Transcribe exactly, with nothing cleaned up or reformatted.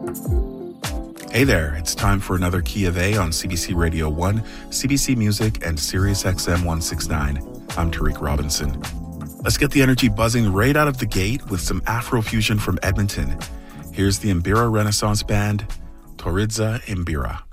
Hey there, it's time for another Key of A on C B C Radio one, C B C Music, and Sirius X M one sixty-nine. I'm Tariq Robinson. Let's get the energy buzzing right out of the gate with some Afrofusion from Edmonton. Here's the Mbira Renaissance Band, Toridza Mbira.